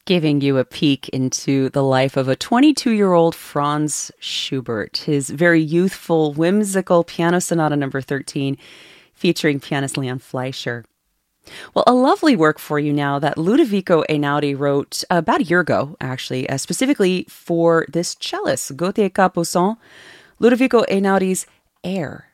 Giving you a peek into the life of a 22-year-old Franz Schubert, his very youthful, whimsical Piano Sonata number 13, featuring pianist Leon Fleischer. Well, a lovely work for you now that Ludovico Einaudi wrote about a year ago, actually, specifically for this cellist, Gauthier Capuçon, Ludovico Einaudi's Air.